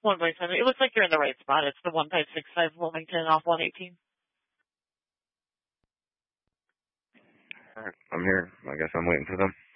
1.7. It looks like you're in the right spot. It's the 1565 Wilmington off 118. Alright, I'm here. I guess I'm waiting for them.